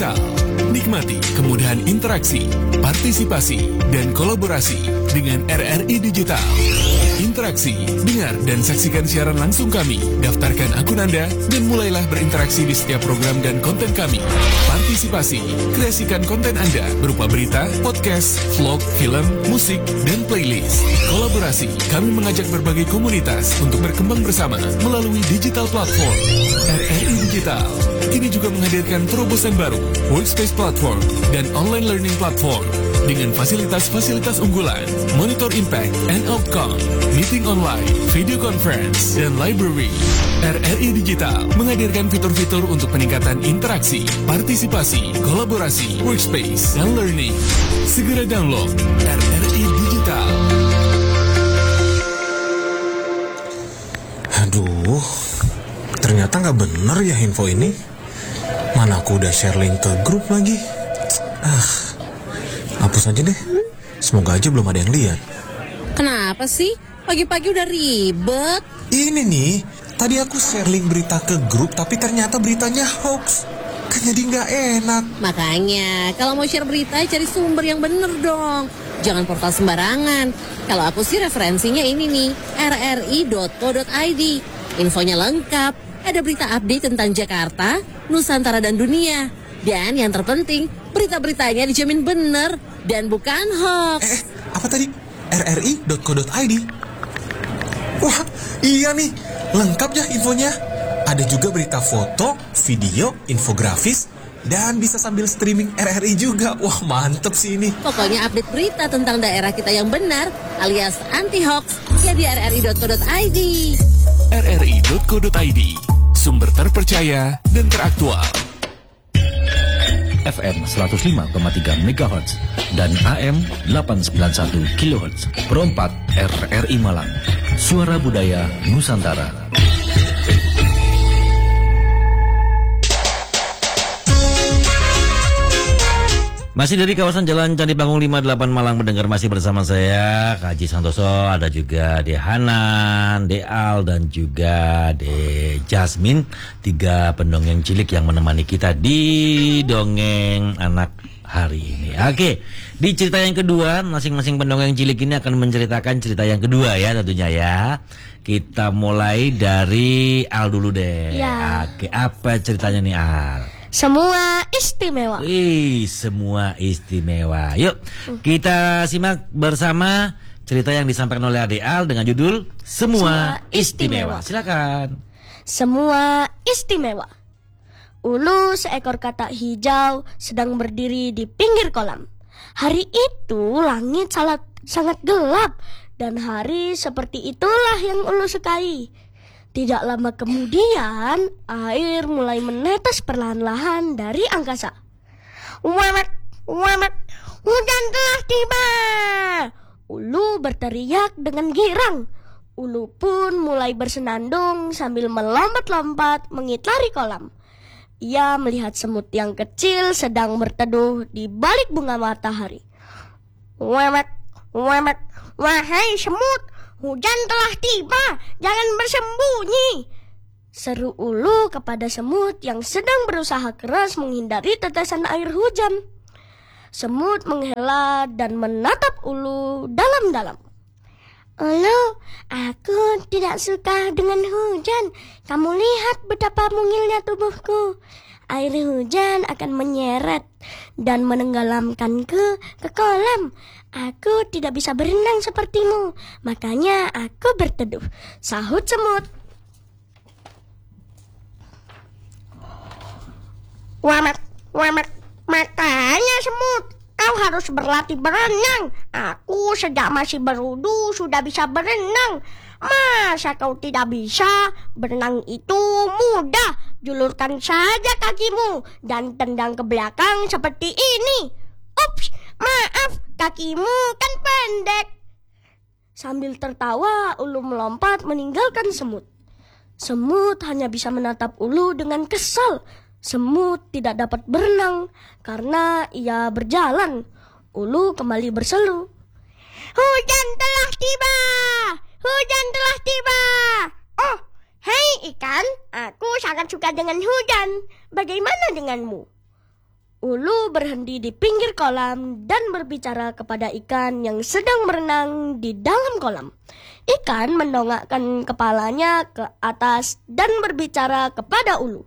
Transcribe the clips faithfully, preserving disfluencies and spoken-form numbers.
Digital. Nikmati kemudahan interaksi, partisipasi, dan kolaborasi dengan R R I Digital. Interaksi, dengar dan saksikan siaran langsung kami. Daftarkan akun Anda dan mulailah berinteraksi di setiap program dan konten kami. Partisipasi, kreasikan konten Anda berupa berita, podcast, vlog, film, musik, dan playlist. Kolaborasi, kami mengajak berbagai komunitas untuk berkembang bersama melalui digital platform. R R I Digital kini juga menghadirkan terobosan baru, Workspace Platform dan Online Learning Platform dengan fasilitas-fasilitas unggulan, Monitor Impact and Outcome, Meeting Online, Video Conference, dan Library. R R I Digital menghadirkan fitur-fitur untuk peningkatan interaksi, partisipasi, kolaborasi, workspace, dan learning. Segera download R R I Digital. Aduh, ternyata nggak bener ya info ini. Mana aku udah share link ke grup lagi. Ah, hapus aja deh. Semoga aja belum ada yang lihat. Kenapa sih? Pagi-pagi udah ribet. Ini nih, tadi aku share link berita ke grup, tapi ternyata beritanya hoax. Kan jadi nggak enak. Makanya, kalau mau share berita, cari sumber yang bener dong. Jangan portal sembarangan. Kalau aku sih referensinya ini nih, r r i dot co dot i d. Infonya lengkap. Ada berita update tentang Jakarta, Nusantara, dan dunia. Dan yang terpenting, berita-beritanya dijamin bener dan bukan hoax. Eh, apa tadi? r r i dot co dot i d. Wah, iya nih. Lengkap ya infonya. Ada juga berita foto, video, infografis, dan bisa sambil streaming R R I juga. Wah, mantep sih ini. Pokoknya update berita tentang daerah kita yang benar alias anti-hoax ya di r r i dot co dot i d. r r i dot co dot i d, sumber terpercaya dan teraktual. F M seratus lima koma tiga megahertz dan A M delapan sembilan satu kilohertz. Perempat R R I Malang. Suara Budaya Nusantara. Masih dari kawasan Jalan Candi Panggung lima puluh delapan Malang, mendengar masih bersama saya Kak Haji Santoso, ada juga De Hanan, De Al, dan juga De Jasmine, tiga pendongeng cilik yang menemani kita di Dongeng Anak hari ini. Oke, di cerita yang kedua, masing-masing pendongeng cilik ini akan menceritakan cerita yang kedua ya tentunya ya. Kita mulai dari Al dulu deh. Ya. Oke, apa ceritanya nih Al? Semua istimewa. Wih, semua istimewa. Yuk, kita simak bersama cerita yang disampaikan oleh Ade Al dengan judul Semua, Semua Istimewa. istimewa. Silakan. Semua istimewa. Ulu seekor katak hijau sedang berdiri di pinggir kolam. Hari itu langit sangat, sangat gelap dan hari seperti itulah yang Ulu sukai. Tidak lama kemudian, air mulai menetes perlahan-lahan dari angkasa. Wamek, wamek, hujan telah tiba. Ulu berteriak dengan girang. Ulu pun mulai bersenandung sambil melompat-lompat mengitari kolam. Ia melihat semut yang kecil sedang berteduh di balik bunga matahari. Wamek, wamek, wahai semut, hujan telah tiba, jangan bersembunyi, seru Ulu kepada semut yang sedang berusaha keras menghindari tetesan air hujan. Semut menghela dan menatap Ulu dalam-dalam. Ulu, aku tidak suka dengan hujan. Kamu lihat betapa mungilnya tubuhku. Air hujan akan menyeret dan menenggelamkanku ke kolam. Aku tidak bisa berenang sepertimu, makanya aku berteduh, sahut semut. Wamek, wamek, makanya semut, kau harus berlatih berenang. Aku sejak masih berudu sudah bisa berenang. Masa kau tidak bisa? Berenang itu mudah. Julurkan saja kakimu dan tendang ke belakang seperti ini. Ups, maaf, kakimu kan pendek. Sambil tertawa, Ulu melompat meninggalkan semut. Semut hanya bisa menatap Ulu dengan kesal. Semut tidak dapat berenang karena ia berjalan. Ulu kembali berseru. Hujan telah tiba! Hujan telah tiba! Oh, hei ikan, aku sangat suka dengan hujan. Bagaimana denganmu? Ulu berhenti di pinggir kolam dan berbicara kepada ikan yang sedang berenang di dalam kolam. Ikan mendongakkan kepalanya ke atas dan berbicara kepada Ulu.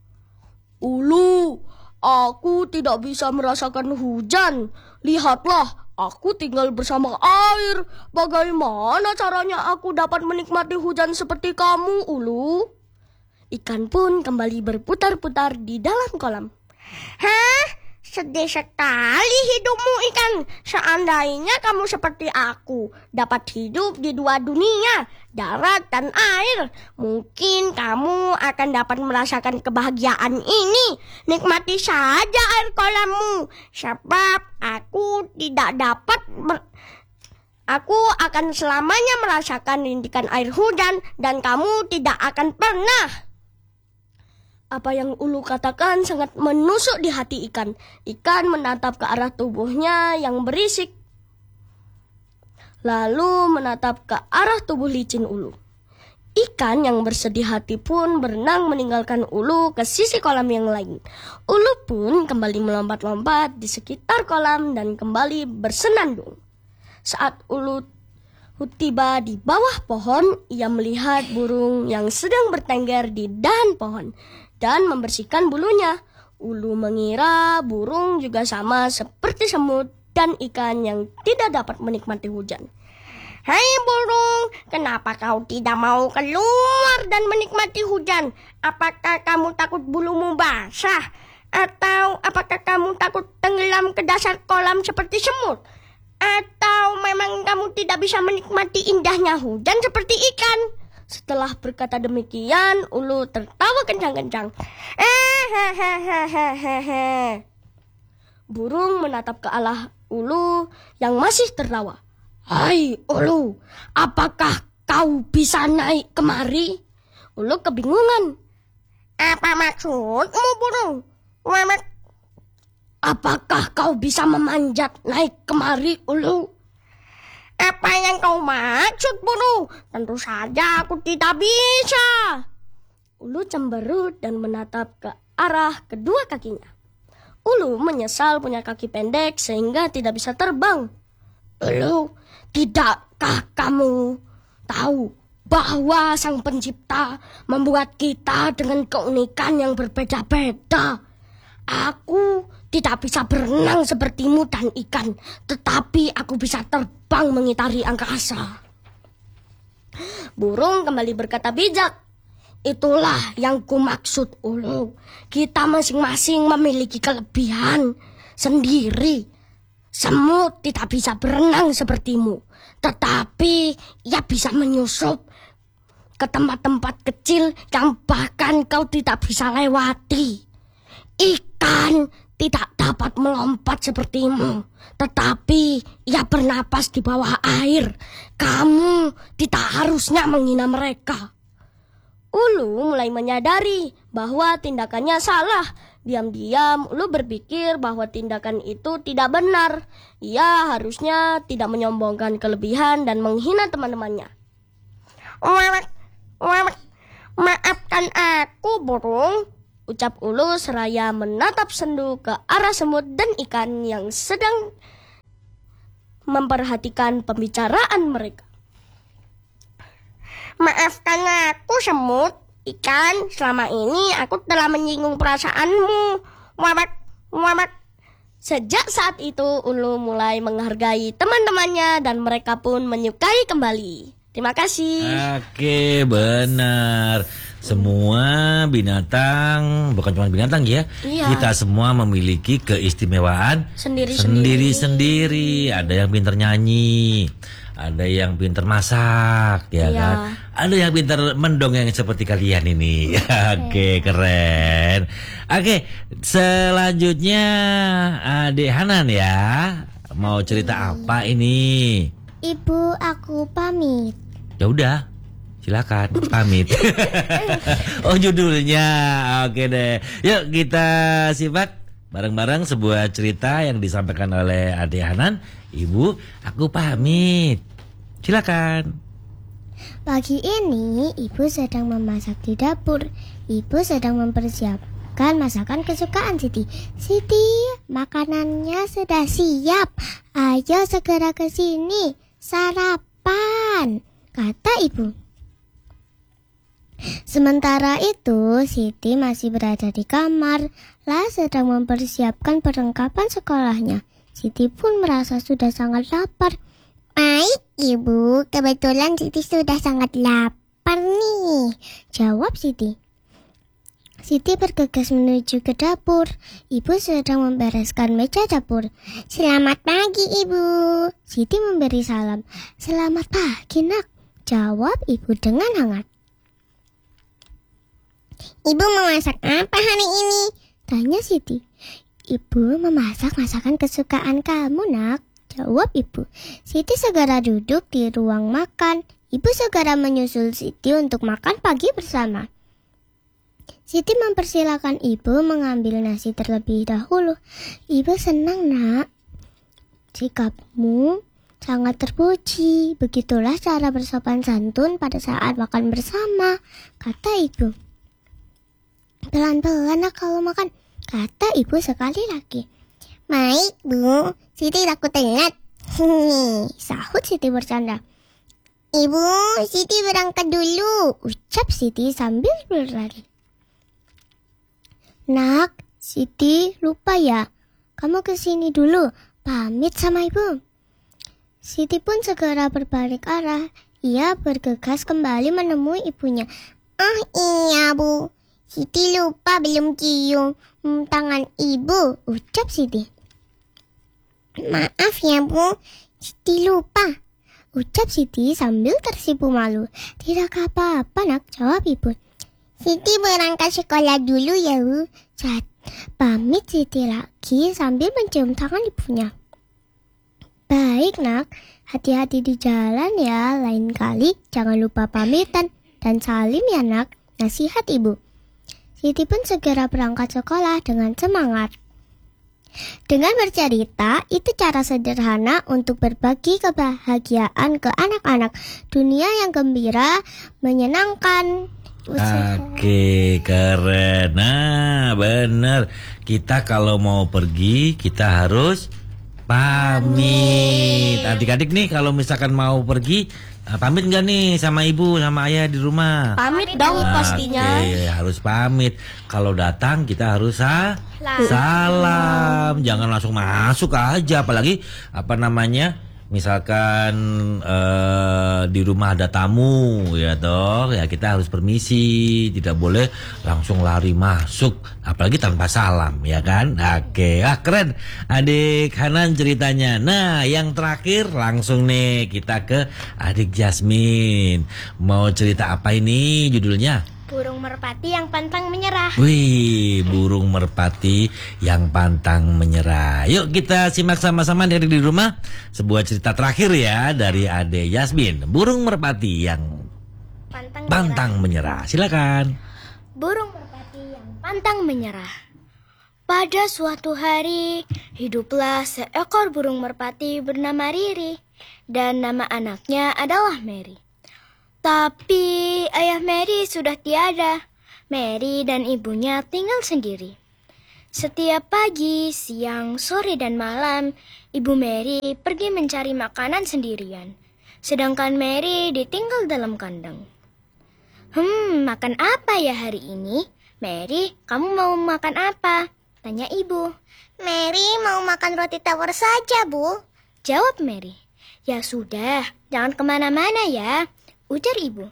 Ulu, aku tidak bisa merasakan hujan. Lihatlah, aku tinggal bersama air. Bagaimana caranya aku dapat menikmati hujan seperti kamu, Ulu? Ikan pun kembali berputar-putar di dalam kolam. Hah? Sedih sekali hidupmu, ikan. Seandainya kamu seperti aku, dapat hidup di dua dunia, darat dan air, mungkin kamu akan dapat merasakan kebahagiaan ini. Nikmati saja air kolammu, sebab aku tidak dapat ber- Aku akan selamanya merasakan rintikan air hujan dan kamu tidak akan pernah. Apa yang Ulu katakan sangat menusuk di hati ikan. Ikan menatap ke arah tubuhnya yang berisik, lalu menatap ke arah tubuh licin Ulu. Ikan yang bersedih hati pun berenang meninggalkan Ulu ke sisi kolam yang lain. Ulu pun kembali melompat-lompat di sekitar kolam dan kembali bersenandung. Saat Ulu tiba di bawah pohon, ia melihat burung yang sedang bertengger di dahan pohon dan membersihkan bulunya. Ulu mengira burung juga sama seperti semut dan ikan yang tidak dapat menikmati hujan. Hai burung, kenapa kau tidak mau keluar dan menikmati hujan? Apakah kamu takut bulumu basah? Atau apakah kamu takut tenggelam ke dasar kolam seperti semut? Atau memang kamu tidak bisa menikmati indahnya hujan seperti ikan? Setelah berkata demikian, Ulu tertawa kencang-kencang. Eh, burung menatap ke arah Ulu yang masih tertawa. Hai Ulu, apakah kau bisa naik kemari? Ulu kebingungan. Apa maksudmu burung? Memek. Apakah kau bisa memanjat naik kemari, Ulu? Apa yang kau maksud, burung? Tentu saja aku tidak bisa. Ulu cemberut dan menatap ke arah kedua kakinya. Ulu menyesal punya kaki pendek sehingga tidak bisa terbang. Ulu, tidakkah kamu tahu bahwa Sang Pencipta membuat kita dengan keunikan yang berbeda-beda? Aku tidak bisa berenang sepertimu dan ikan, tetapi aku bisa terbang mengitari angkasa. Burung kembali berkata bijak. Itulah yang kumaksud, Ulu. Kita masing-masing memiliki kelebihan sendiri. Semut tidak bisa berenang sepertimu, tetapi ia bisa menyusup ke tempat-tempat kecil yang bahkan kau tidak bisa lewati. Ikan tidak dapat melompat sepertimu, tetapi ia bernapas di bawah air. Kamu tidak harusnya menghina mereka. Ulu mulai menyadari bahwa tindakannya salah. Diam-diam Ulu berpikir bahwa tindakan itu tidak benar. Ia harusnya tidak menyombongkan kelebihan dan menghina teman-temannya. Wawak, wawak, maafkan aku burung, ucap Ulu seraya menatap sendu ke arah semut dan ikan yang sedang memperhatikan pembicaraan mereka. Maafkan aku semut, ikan, selama ini aku telah menyinggung perasaanmu. Wabak, wabak. Sejak saat itu Ulu mulai menghargai teman-temannya dan mereka pun menyukai kembali. Terima kasih. Oke, benar. Semua binatang, bukan cuma binatang ya, Iya. kita semua memiliki keistimewaan Sendiri-sendiri. sendiri-sendiri. Ada yang pintar nyanyi, ada yang pintar masak, ya Iya. kan? Ada yang pintar mendongeng seperti kalian ini. Oke, keren. Oke, selanjutnya Adik Hanan ya. Mau cerita apa ini? Ibu, aku pamit. Ya udah, silakan pamit. Oh, judulnya. Oke deh. Yuk kita simak bareng-bareng sebuah cerita yang disampaikan oleh Adik Hanan. Ibu, aku pamit. Silakan. Pagi ini ibu sedang memasak di dapur. Ibu sedang mempersiap mempersiapkan masakan kesukaan Siti. Siti, makanannya sudah siap. Ayo segera ke sini, sarapan, kata ibu. Sementara itu, Siti masih berada di kamar, lah sedang mempersiapkan perlengkapan sekolahnya. Siti pun merasa sudah sangat lapar. Baik, Ibu, kebetulan Siti sudah sangat lapar nih, jawab Siti. Siti bergegas menuju ke dapur. Ibu sedang membereskan meja dapur. Selamat pagi, Ibu. Siti memberi salam. Selamat pagi, Nak, jawab Ibu dengan hangat. Ibu memasak apa hari ini? Tanya Siti. Ibu memasak masakan kesukaan kamu, Nak, jawab Ibu. Siti segera duduk di ruang makan. Ibu segera menyusul Siti untuk makan pagi bersama. Siti mempersilahkan ibu mengambil nasi terlebih dahulu. Ibu senang, Nak. Sikapmu sangat terpuji. Begitulah cara bersopan santun pada saat makan bersama, kata ibu. Pelan-pelan, Nak, kalau makan, kata ibu sekali lagi. Baik, Bu. Siti takut telat. Sahut Siti bercanda. Ibu, Siti berangkat dulu, ucap Siti sambil berlari. Nak, Siti lupa ya. Kamu kesini dulu, pamit sama ibu. Siti pun segera berbalik arah. Ia bergegas kembali menemui ibunya. Ah iya, Bu. Siti lupa belum cium hmm, tangan ibu, ucap Siti. Maaf ya, Bu. Siti lupa, ucap Siti sambil tersipu malu. Tidak apa-apa, Nak, jawab ibu. Siti berangkat sekolah dulu ya, Bu. Saat pamit Siti lagi sambil mencium tangan ibunya. Baik, Nak. Hati-hati di jalan ya. Lain kali jangan lupa pamitan dan salim ya, Nak, nasihat ibu. Siti pun segera berangkat sekolah dengan semangat. Dengan bercerita, itu cara sederhana untuk berbagi kebahagiaan ke anak-anak. Dunia yang gembira, menyenangkan. Oke, keren. Nah, bener. Kita kalau mau pergi, kita harus pamit. Adik-adik nih kalau misalkan mau pergi, pamit nggak nih sama ibu, sama ayah di rumah? Pamit dong pastinya. Oke, harus pamit. Kalau datang kita harus sah salam. Jangan langsung masuk aja, apalagi apa namanya? Misalkan uh, di rumah ada tamu ya toh, ya kita harus permisi, tidak boleh langsung lari masuk, apalagi tanpa salam ya kan. Oke, ah keren adik Hanan ceritanya. Nah yang terakhir langsung nih kita ke adik Jasmine. Mau cerita apa ini judulnya? Burung merpati yang pantang menyerah. Wih, burung merpati yang pantang menyerah. Yuk kita simak sama-sama dari di rumah sebuah cerita terakhir ya dari Ade Yasmin. Burung merpati yang Pantang, pantang menyerah. Silakan. Burung merpati yang pantang menyerah. Pada suatu hari, hiduplah seekor burung merpati bernama Riri, dan nama anaknya adalah Mary. Tapi ayah Mary sudah tiada. Mary dan ibunya tinggal sendiri. Setiap pagi, siang, sore, dan malam, ibu Mary pergi mencari makanan sendirian. Sedangkan Mary ditinggal dalam kandang. Hmm, makan apa ya hari ini? Mary, kamu mau makan apa? Tanya ibu. Mary mau makan roti tawar saja, Bu. Jawab Mary. Ya sudah, jangan kemana-mana ya, ujar ibu.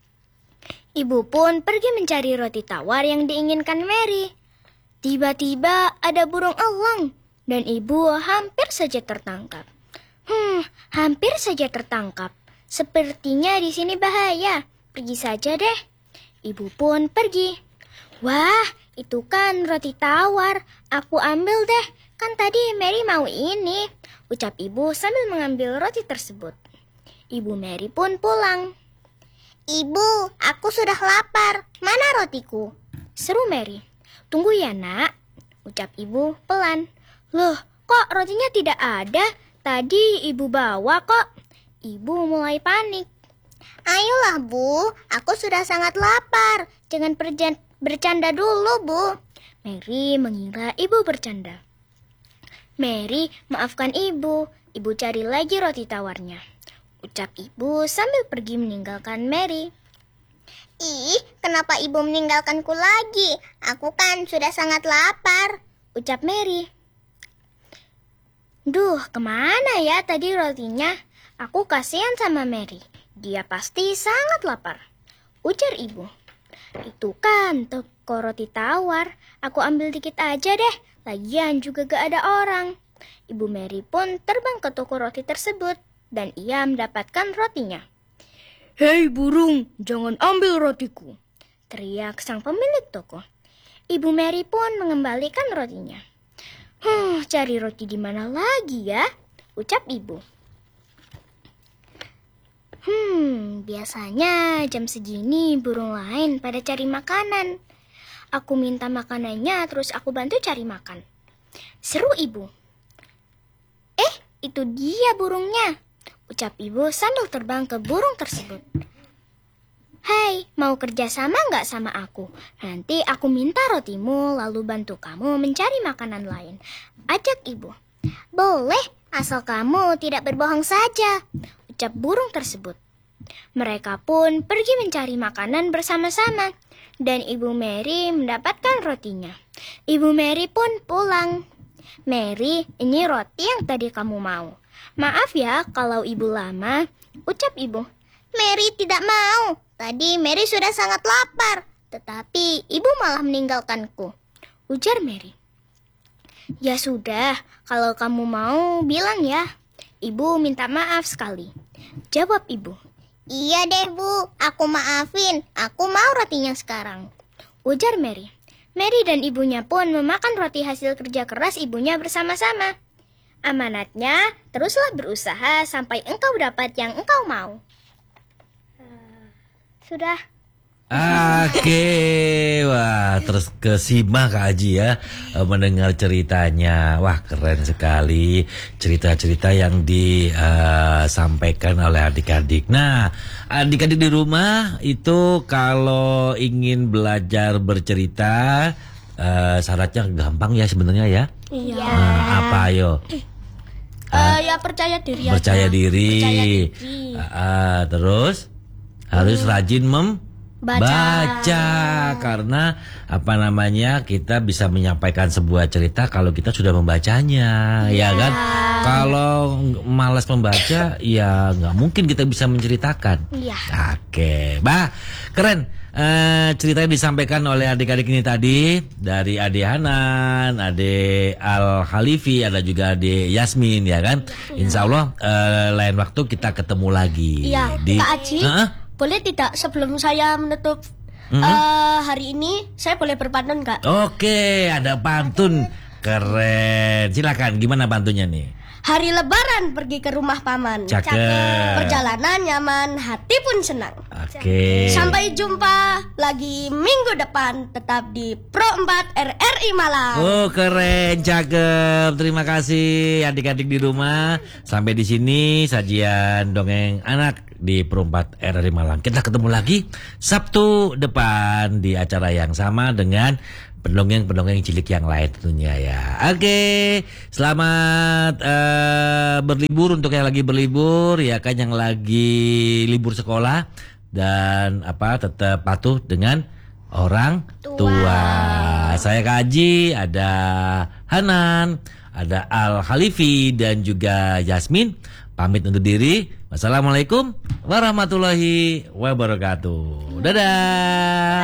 Ibu pun pergi mencari roti tawar yang diinginkan Mary. Tiba-tiba ada burung elang dan ibu hampir saja tertangkap. Hmm, hampir saja tertangkap. Sepertinya di sini bahaya. Pergi saja deh. Ibu pun pergi. Wah, itu kan roti tawar. Aku ambil deh. Kan tadi Mary mau ini, ucap ibu sambil mengambil roti tersebut. Ibu Mary pun pulang. Ibu, aku sudah lapar. Mana rotiku? Seru Mary. Tunggu ya, Nak, ucap ibu pelan. Loh, kok rotinya tidak ada? Tadi ibu bawa kok. Ibu mulai panik. Ayolah, Bu. Aku sudah sangat lapar. Jangan berjan- bercanda dulu, Bu. Mary mengira ibu bercanda. Mary, maafkan ibu. Ibu cari lagi roti tawarnya. Ucap ibu sambil pergi meninggalkan Mary. Ih, kenapa ibu meninggalkanku lagi? Aku kan sudah sangat lapar, ucap Mary. Duh, kemana ya tadi rotinya? Aku kasihan sama Mary. Dia pasti sangat lapar, ujar ibu. Itu kan toko roti tawar. Aku ambil dikit aja deh. Lagian juga gak ada orang. Ibu Mary pun terbang ke toko roti tersebut dan ia mendapatkan rotinya. Hei burung, jangan ambil rotiku, teriak sang pemilik toko. Ibu Mary pun mengembalikan rotinya. Huh, cari roti di mana lagi ya? Ucap ibu. Hmm, biasanya jam segini burung lain pada cari makanan. Aku minta makanannya, terus aku bantu cari makan. Seru ibu. Eh, itu dia burungnya, ucap ibu sambil terbang ke burung tersebut. Hei, mau kerja sama nggak sama aku? Nanti aku minta rotimu, lalu bantu kamu mencari makanan lain, ajak ibu. Boleh, asal kamu tidak berbohong saja, ucap burung tersebut. Mereka pun pergi mencari makanan bersama-sama. Dan Ibu Mary mendapatkan rotinya. Ibu Mary pun pulang. Mary, ini roti yang tadi kamu mau. Maaf ya kalau ibu lama, ucap ibu. Mary tidak mau. Tadi Mary sudah sangat lapar. Tetapi ibu malah meninggalkanku, ujar Mary. Ya sudah, kalau kamu mau bilang ya. Ibu minta maaf sekali, jawab ibu. Iya deh bu, aku maafin. Aku mau rotinya sekarang, ujar Mary. Mary dan ibunya pun memakan roti hasil kerja keras ibunya bersama-sama. Amanatnya, teruslah berusaha sampai engkau dapat yang engkau mau. Sudah. Oke, wah terus kesimak Kak Haji ya mendengar ceritanya. Wah keren sekali cerita-cerita yang disampaikan uh, oleh adik-adik. Nah adik-adik di rumah itu kalau ingin belajar bercerita uh, syaratnya gampang ya sebenarnya ya. Iya. Nah, apa ayo? Uh, ya percaya diri. Percaya aja. diri. Percaya diri. Uh, uh, terus harus hmm. rajin mem Baca. Baca karena apa namanya kita bisa menyampaikan sebuah cerita kalau kita sudah membacanya, ya, ya kan? Kalau malas membaca, ya nggak mungkin kita bisa menceritakan. Ya. Oke, bah keren. Uh, ceritanya disampaikan oleh adik-adik ini tadi dari Ade Hanan, Ade Al Khalifi, ada juga Ade Yasmin, ya kan? Ya. Insya Allah uh, lain waktu kita ketemu lagi. Iya, di, Kak Aji. Uh-uh. Boleh tidak sebelum saya menutup mm-hmm. uh, hari ini saya boleh berpantun Kak? Oke, ada pantun keren. Silakan, gimana pantunnya nih? Hari Lebaran pergi ke rumah paman. Cakep. Perjalanan nyaman, hati pun senang. Oke. Sampai jumpa lagi minggu depan tetap di Pro empat R R I Malang. Oh keren, cakep. Terima kasih adik-adik di rumah. Sampai di sini sajian dongeng anak di Pro empat R R I Malang. Kita ketemu lagi Sabtu depan di acara yang sama dengan pendongeng-pendongeng cilik yang lain tentunya ya. Oke, selamat uh, berlibur untuk yang lagi berlibur ya kan, yang lagi libur sekolah, dan apa tetap patuh dengan orang tua. tua. Saya Kak Haji, ada Hanan, ada Al Khalifi dan juga Yasmin. Pamit undur diri. Wassalamualaikum warahmatullahi wabarakatuh. Dadah.